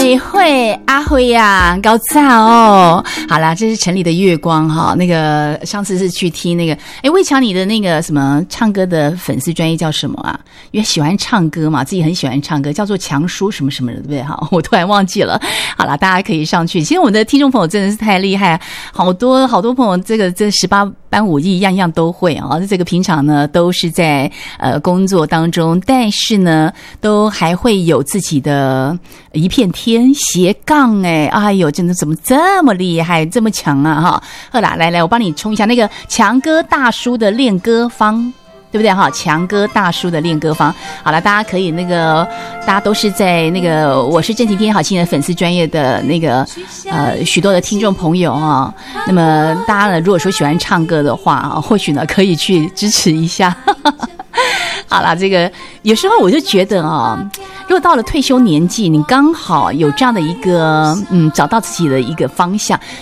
慧阿辉呀，高赞哦！好啦，这是城里的月光哈。那个上次是去听那个，魏强你的那个什么唱歌的粉丝专业叫什么啊？因为喜欢唱歌嘛，自己很喜欢唱歌，叫做强叔什么什么的，对不对？哈，我突然忘记了。好啦，大家可以上去。其实我们的听众朋友真的是太厉害，好多朋友这18般武艺样样都会啊。这个平常呢都是在工作当中，但是呢都还会有自己的一片天斜杠哎呦，真的怎么这么厉害，这么强啊哈！好啦，来，我帮你冲一下那个强哥大叔的练歌方。对不对哈？强哥大叔的练歌方，好了，大家可以大家都是在那个我是正晴天好心的粉丝专业的那个许多的听众朋友啊，那么大家呢，如果说喜欢唱歌的话啊，或许呢可以去支持一下。好啦，这个有时候我就觉得如果到了退休年纪，你刚好有这样的一个找到自己的一个方向，